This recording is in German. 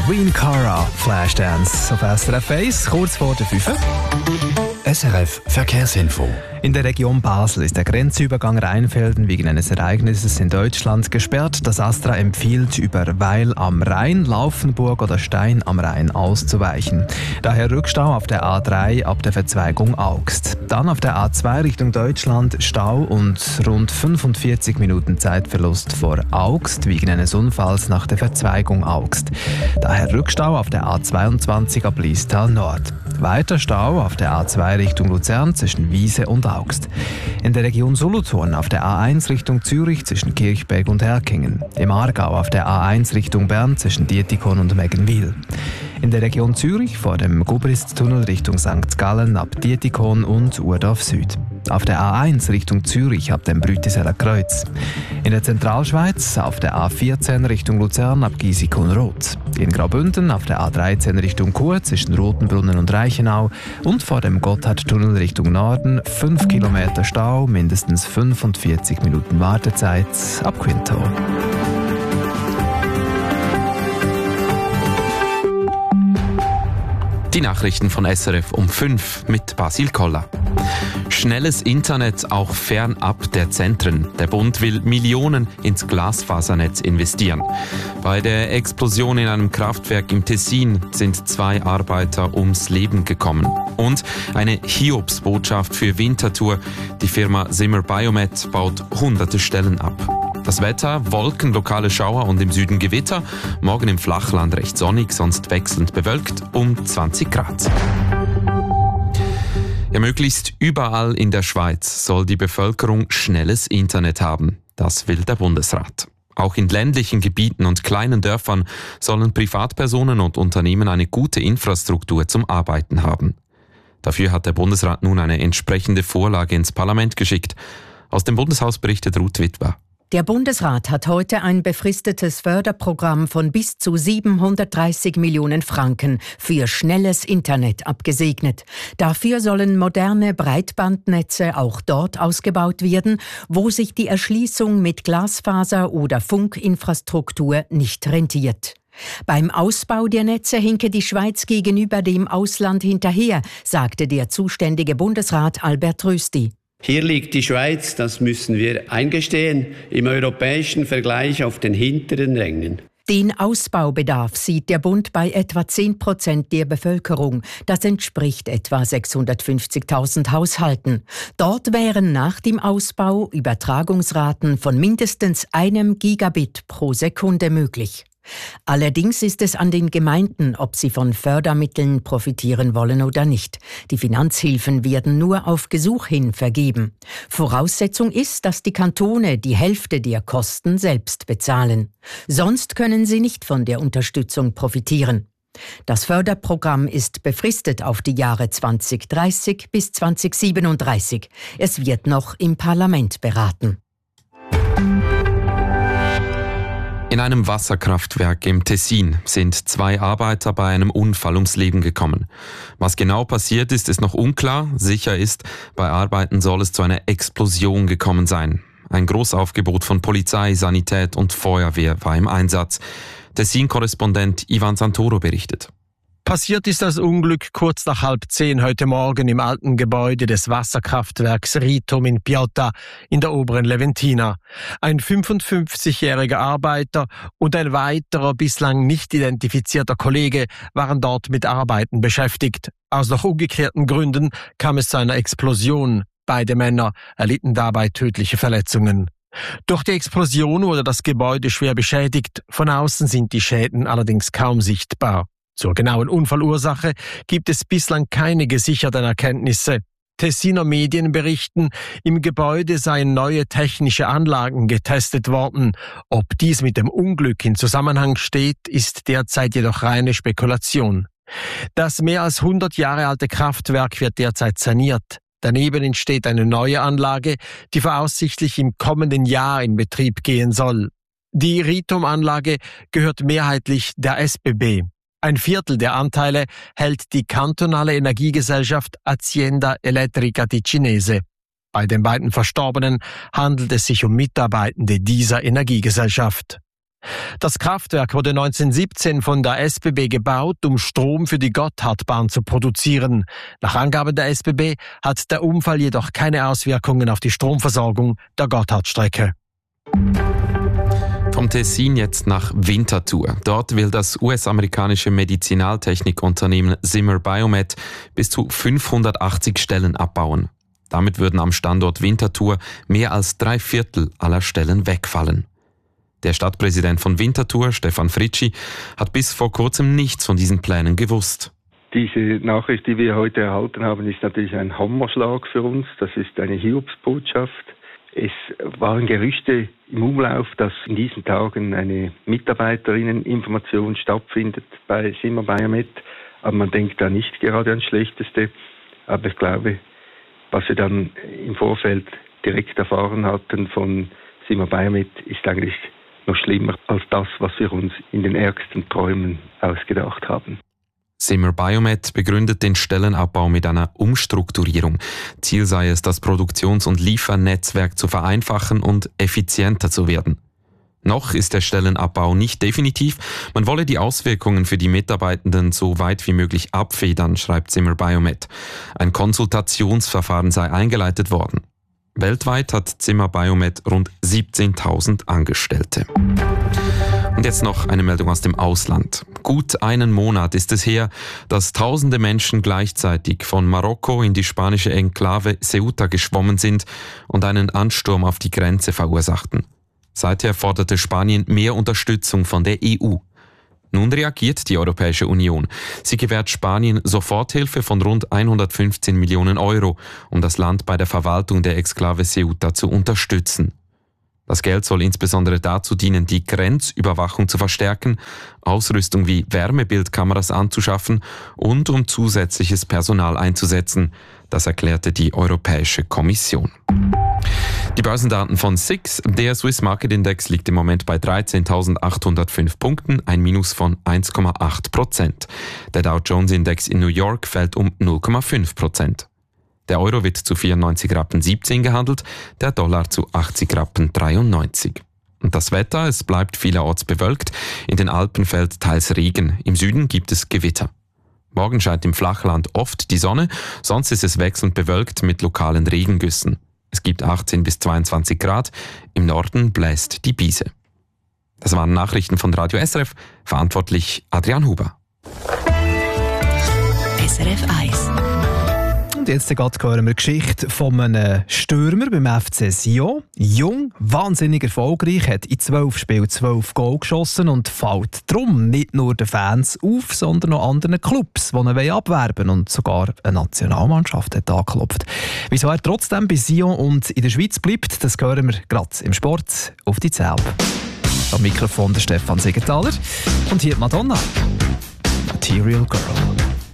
Irene Cara, Flashdance auf SRF 1, kurz vor der 5. SRF Verkehrsinfo. In der Region Basel ist der Grenzübergang Rheinfelden wegen eines Ereignisses in Deutschland gesperrt. Das ASTRA empfiehlt, über Weil am Rhein, Laufenburg oder Stein am Rhein auszuweichen. Daher Rückstau auf der A3 ab der Verzweigung Augst. Dann auf der A2 Richtung Deutschland Stau und rund 45 Minuten Zeitverlust vor Augst wegen eines Unfalls nach der Verzweigung Augst. Daher Rückstau auf der A22 ab Liestal Nord. Weiter Stau auf der A2 Richtung Luzern zwischen Wiese und Augst. In der Region Solothurn auf der A1 Richtung Zürich zwischen Kirchberg und Herkingen. Im Aargau auf der A1 Richtung Bern zwischen Dietikon und Meggenwil. In der Region Zürich vor dem Gubrist-Tunnel Richtung St. Gallen ab Dietikon und Urdorf Süd. Auf der A1 Richtung Zürich ab dem Brütiseler Kreuz. In der Zentralschweiz auf der A14 Richtung Luzern ab Gisikon-Roth. In Graubünden auf der A13 Richtung Chur zwischen Rotenbrunnen und Reichenau und vor dem Gotthardtunnel Richtung Norden 5 Kilometer Stau, mindestens 45 Minuten Wartezeit ab Quinto. Die Nachrichten von SRF um 5 mit Basil Koller. Schnelles Internet auch fernab der Zentren. Der Bund will Millionen ins Glasfasernetz investieren. Bei der Explosion in einem Kraftwerk im Tessin sind 2 Arbeiter ums Leben gekommen. Und eine Hiobsbotschaft für Winterthur. Die Firma Zimmer Biomet baut hunderte Stellen ab. Das Wetter, Wolken, lokale Schauer und im Süden Gewitter. Morgen im Flachland recht sonnig, sonst wechselnd bewölkt um 20 Grad. Ja, möglichst überall in der Schweiz soll die Bevölkerung schnelles Internet haben. Das will der Bundesrat. Auch in ländlichen Gebieten und kleinen Dörfern sollen Privatpersonen und Unternehmen eine gute Infrastruktur zum Arbeiten haben. Dafür hat der Bundesrat nun eine entsprechende Vorlage ins Parlament geschickt. Aus dem Bundeshaus berichtet Ruth Witwer. Der Bundesrat hat heute ein befristetes Förderprogramm von bis zu 730 Millionen Franken für schnelles Internet abgesegnet. Dafür sollen moderne Breitbandnetze auch dort ausgebaut werden, wo sich die Erschließung mit Glasfaser oder Funkinfrastruktur nicht rentiert. Beim Ausbau der Netze hinke die Schweiz gegenüber dem Ausland hinterher, sagte der zuständige Bundesrat Albert Rösti. Hier liegt die Schweiz, das müssen wir eingestehen, im europäischen Vergleich auf den hinteren Rängen. Den Ausbaubedarf sieht der Bund bei etwa 10% der Bevölkerung. Das entspricht etwa 650.000 Haushalten. Dort wären nach dem Ausbau Übertragungsraten von mindestens 1 Gigabit pro Sekunde möglich. Allerdings ist es an den Gemeinden, ob sie von Fördermitteln profitieren wollen oder nicht. Die Finanzhilfen werden nur auf Gesuch hin vergeben. Voraussetzung ist, dass die Kantone die Hälfte der Kosten selbst bezahlen. Sonst können sie nicht von der Unterstützung profitieren. Das Förderprogramm ist befristet auf die Jahre 2030 bis 2037. Es wird noch im Parlament beraten. In einem Wasserkraftwerk im Tessin sind 2 Arbeiter bei einem Unfall ums Leben gekommen. Was genau passiert ist, ist noch unklar. Sicher ist, bei Arbeiten soll es zu einer Explosion gekommen sein. Ein Großaufgebot von Polizei, Sanität und Feuerwehr war im Einsatz. Tessin-Korrespondent Ivan Santoro berichtet. Passiert ist das Unglück kurz nach 9:30 heute Morgen im alten Gebäude des Wasserkraftwerks Ritom in Piotta in der oberen Leventina. Ein 55-jähriger Arbeiter und ein weiterer bislang nicht identifizierter Kollege waren dort mit Arbeiten beschäftigt. Aus noch ungeklärten Gründen kam es zu einer Explosion. Beide Männer erlitten dabei tödliche Verletzungen. Durch die Explosion wurde das Gebäude schwer beschädigt. Von außen sind die Schäden allerdings kaum sichtbar. Zur genauen Unfallursache gibt es bislang keine gesicherten Erkenntnisse. Tessiner Medien berichten, im Gebäude seien neue technische Anlagen getestet worden. Ob dies mit dem Unglück in Zusammenhang steht, ist derzeit jedoch reine Spekulation. Das mehr als 100 Jahre alte Kraftwerk wird derzeit saniert. Daneben entsteht eine neue Anlage, die voraussichtlich im kommenden Jahr in Betrieb gehen soll. Die Ritom-Anlage gehört mehrheitlich der SBB. 1/4 der Anteile hält die kantonale Energiegesellschaft Azienda Elettrica Ticinese. Bei den beiden Verstorbenen handelt es sich um Mitarbeitende dieser Energiegesellschaft. Das Kraftwerk wurde 1917 von der SBB gebaut, um Strom für die Gotthardbahn zu produzieren. Nach Angaben der SBB hat der Unfall jedoch keine Auswirkungen auf die Stromversorgung der Gotthardstrecke. Vom Tessin jetzt nach Winterthur. Dort will das US-amerikanische Medizinaltechnikunternehmen Zimmer Biomet bis zu 580 Stellen abbauen. Damit würden am Standort Winterthur mehr als 3/4 aller Stellen wegfallen. Der Stadtpräsident von Winterthur, Stefan Fritschi, hat bis vor kurzem nichts von diesen Plänen gewusst. Diese Nachricht, die wir heute erhalten haben, ist natürlich ein Hammerschlag für uns. Das ist eine Hiobsbotschaft. Es waren Gerüchte im Umlauf, dass in diesen Tagen eine Mitarbeiterinnen-Information stattfindet bei Zimmer Biomet. Aber man denkt da nicht gerade ans Schlechteste. Aber ich glaube, was wir dann im Vorfeld direkt erfahren hatten von Zimmer Biomet, ist eigentlich noch schlimmer als das, was wir uns in den ärgsten Träumen ausgedacht haben. Zimmer Biomet begründet den Stellenabbau mit einer Umstrukturierung. Ziel sei es, das Produktions- und Liefernetzwerk zu vereinfachen und effizienter zu werden. Noch ist der Stellenabbau nicht definitiv. Man wolle die Auswirkungen für die Mitarbeitenden so weit wie möglich abfedern, schreibt Zimmer Biomet. Ein Konsultationsverfahren sei eingeleitet worden. Weltweit hat Zimmer Biomet rund 17.000 Angestellte. Und jetzt noch eine Meldung aus dem Ausland. Gut einen Monat ist es her, dass tausende Menschen gleichzeitig von Marokko in die spanische Enklave Ceuta geschwommen sind und einen Ansturm auf die Grenze verursachten. Seither forderte Spanien mehr Unterstützung von der EU. Nun reagiert die Europäische Union. Sie gewährt Spanien Soforthilfe von rund 115 Millionen Euro, um das Land bei der Verwaltung der Exklave Ceuta zu unterstützen. Das Geld soll insbesondere dazu dienen, die Grenzüberwachung zu verstärken, Ausrüstung wie Wärmebildkameras anzuschaffen und um zusätzliches Personal einzusetzen. Das erklärte die Europäische Kommission. Die Börsendaten von SIX. Der Swiss Market Index liegt im Moment bei 13.805 Punkten, ein Minus von 1,8%. Der Dow Jones Index in New York fällt um 0,5%. Der Euro wird zu 94,17 Rappen gehandelt, der Dollar zu 80,93 Rappen. Und das Wetter, es bleibt vielerorts bewölkt, in den Alpen fällt teils Regen, im Süden gibt es Gewitter. Morgen scheint im Flachland oft die Sonne, sonst ist es wechselnd bewölkt mit lokalen Regengüssen. Es gibt 18 bis 22 Grad, im Norden bläst die Biese. Das waren Nachrichten von Radio SRF, verantwortlich Adrian Huber. SRF 1. Und jetzt hören wir die Geschichte von einem Stürmer beim FC Sion. Jung, wahnsinnig erfolgreich, hat in 12 Spielen 12 Goal geschossen und fällt darum nicht nur den Fans auf, sondern auch anderen Clubs, die ihn abwerben wollen und sogar eine Nationalmannschaft hat angeklopft. Wieso er trotzdem bei Sion und in der Schweiz bleibt, das hören wir gerade im Sport auf die Zelb. Am Mikrofon der Stefan Siegenthaler und hier Madonna. Material Girl.